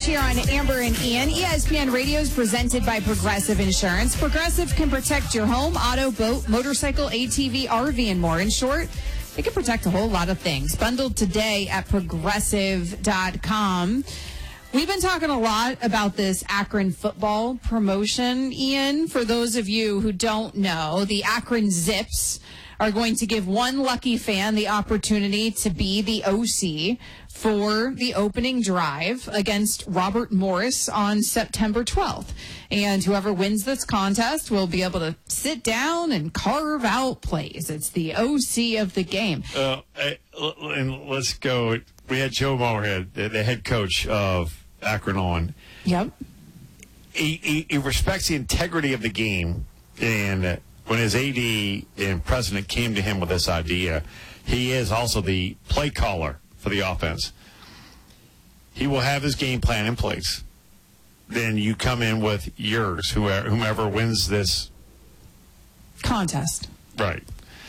here on Amber and Ian. ESPN Radio is presented by Progressive Insurance. Progressive can protect your home, auto, boat, motorcycle, ATV, RV, and more. In short, it can protect a whole lot of things. Bundled today at Progressive.com. We've been talking a lot about this Akron football promotion, Ian. For those of you who don't know, the Akron Zips are going to give one lucky fan the opportunity to be the OC for the opening drive against Robert Morris on September 12th. And whoever wins this contest will be able to sit down and carve out plays. It's the OC of the game. And let's go. We had Joe Moorhead, the head coach of Akron, on. Yep. He respects the integrity of the game, and when his AD and president came to him with this idea, he is also the play caller for the offense. He will have his game plan in place. Then you come in with yours, whomever wins this contest. Right.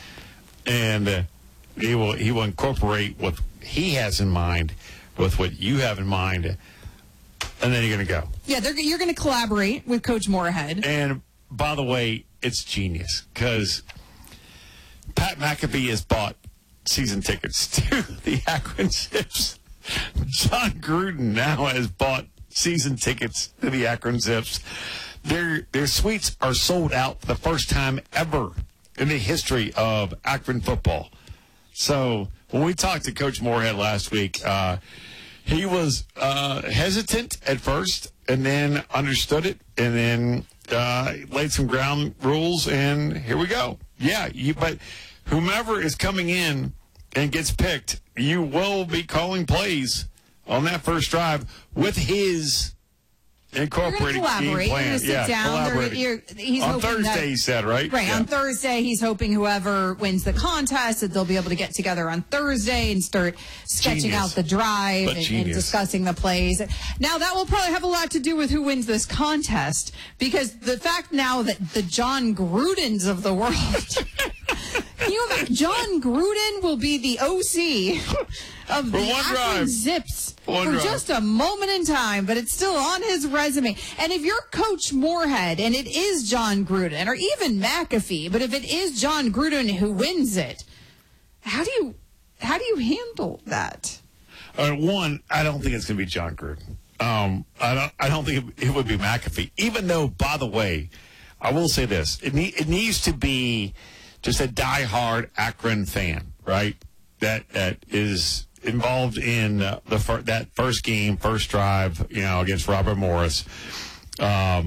And he will incorporate what he has in mind with what you have in mind, and then you're going to go. Yeah, you're going to collaborate with Coach Moorhead. And by the way, it's genius because Pat McAfee has bought season tickets to the Akron Zips. John Gruden now has bought season tickets to the Akron Zips. Their suites are sold out for the first time ever in the history of Akron football. So when we talked to Coach Moorhead last week, he was hesitant at first and then understood it and then laid some ground rules, and here we go. Yeah, but whomever is coming in and gets picked, you will be calling plays on that first drive with his incorporated game plan. You're going to sit down. He's on Thursday, he said, right? Right. Yeah. On Thursday, he's hoping whoever wins the contest, that they'll be able to get together on Thursday and start sketching out the drive and discussing the plays. Now, that will probably have a lot to do with who wins this contest, because the fact now that the John Grudens of the world, can you imagine? John Gruden will be the OC of the Akron Zips for just a moment in time, but it's still on his resume. And if you're Coach Moorhead and it is John Gruden, or even McAfee, but if it is John Gruden who wins it, how do you handle that? One, I don't think it's going to be John Gruden. I don't think it would be McAfee. Even though, by the way, I will say this: it needs to be just a diehard Akron fan, right? That is involved in that first game, first drive, against Robert Morris. But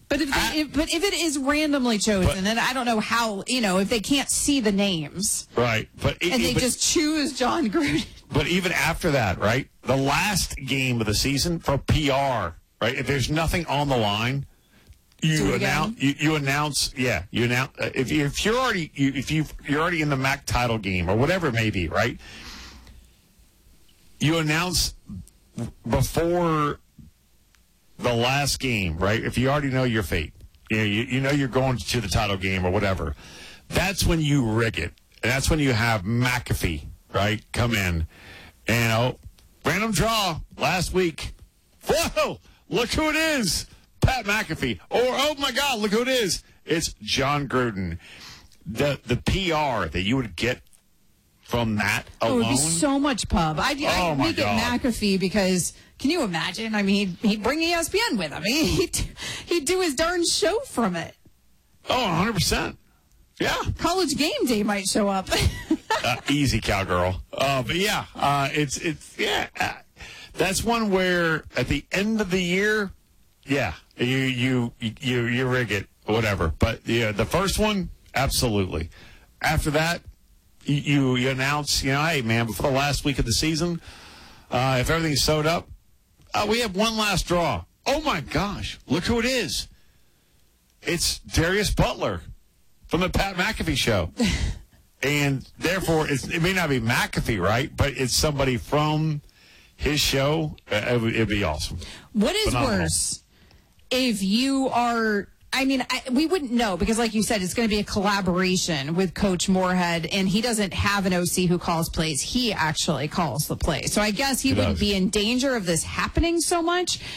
if it is randomly chosen, then I don't know how, if they can't see the names. Right. They just choose John Gruden. But even after that, right, the last game of the season for PR, right, if there's nothing on the line, you announce if you're already in the MAC title game or whatever it may be, right? You announce before the last game, right? If you already know your fate, you know you're going to the title game or whatever. That's when you rig it, and that's when you have McAfee, right, come in, and random draw last week. Whoa! Look who it is. Pat McAfee. Or, oh, my God, look who it is. It's John Gruden. The PR that you would get from that alone. It would be so much pub. I'd make it McAfee because, can you imagine? I mean, he'd bring ESPN with him. He'd do his darn show from it. Oh, 100%. Yeah. College Game Day might show up. Easy, cowgirl. But, yeah, that's one where at the end of the year, yeah, you rig it, whatever. But the first one, absolutely. After that, you announce, hey man, before the last week of the season, if everything's sewed up, we have one last draw. Oh my gosh, look who it is! It's Darius Butler from the Pat McAfee Show, and therefore it may not be McAfee, right? But it's somebody from his show. It'd be awesome. What is worse? If you are, we wouldn't know because, like you said, it's going to be a collaboration with Coach Moorhead, and he doesn't have an OC who calls plays. He actually calls the plays. So I guess he wouldn't be in danger of this happening so much.